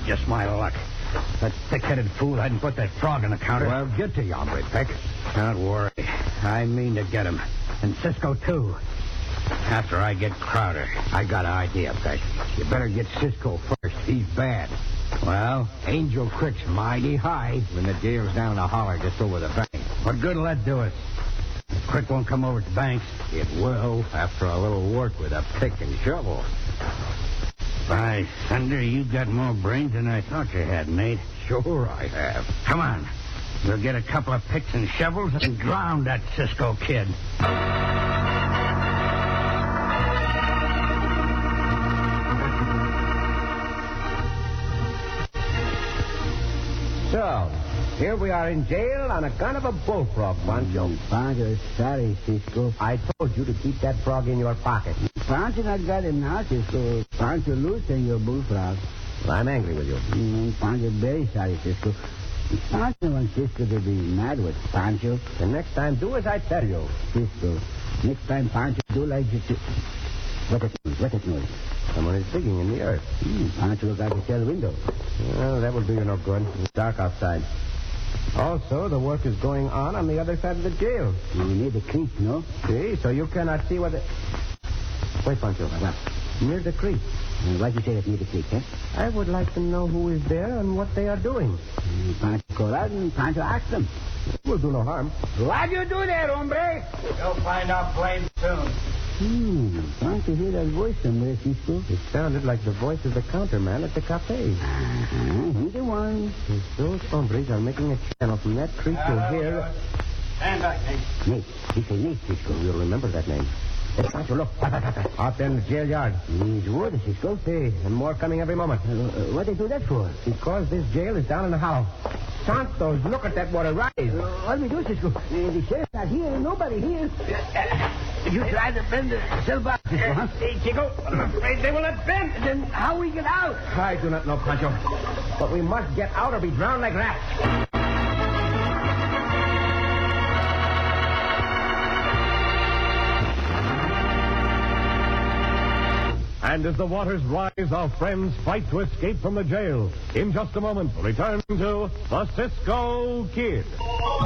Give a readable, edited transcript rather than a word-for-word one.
just my luck. That thick-headed fool hadn't put that frog in the counter. Well, get to you, hombre, Peck. Don't worry. I mean to get him. And Cisco, too. After I get Crowder. I got an idea, Peck. You better get Cisco first. He's bad. Well? Angel Creek's mighty high when the jail's down the holler just over the bank. What good will that do us? Crick won't come over to Banks. It will after a little work with a pick and shovel. By thunder, you got more brains than I thought you had, mate. Sure I have. Come on. We'll get a couple of picks and shovels and drown that Cisco kid. So, here we are in jail on account of a bullfrog, Pancho. Pancho, sorry, Cisco. I told you to keep that frog in your pocket. Pancho not got him now, Cisco. Pancho loosen your bullfrog. Well, I'm angry with you. Pancho very sorry, Cisco. Pancho wants Cisco to be mad with Pancho. The next time, do as I tell you. Cisco, next time Pancho do like you to... What it noise? Someone is digging in the earth. Pancho got the cell window. Well, that will do you no good. It's dark outside. Also, the work is going on the other side of the jail. You need the creek, no? See, so you cannot see what the... Wait, Pancho. What? Near the creek. Why you say that near the creek, eh? I would like to know who is there and what they are doing. Pancho call out and Pancho ask them. It will do no harm. What you do there, hombre? You'll find out plain soon. Pancho hear that voice somewhere, Cisco. It sounded like the voice of the counterman at the cafe. He's the one. If those hombres are making a channel from that creek to here... Stand back, Nate. Nate. He say Nate, Cisco. You'll remember that name. Hey, Pancho, look. Out there in the jail yard. He's wood, Cisco. See, and more coming every moment. What they do that for? Because this jail is down in the hollow. Santos, look at that water rise. What we do, Cisco? The sheriff's not here and nobody here. You try to bend the cell box, Cisco, huh? Hey, Chico, I'm afraid they will not bend. Then how we get out? I do not know, Pancho. But we must get out or be drowned like rats. And as the waters rise, our friends fight to escape from the jail. In just a moment, we'll return to the Cisco Kid.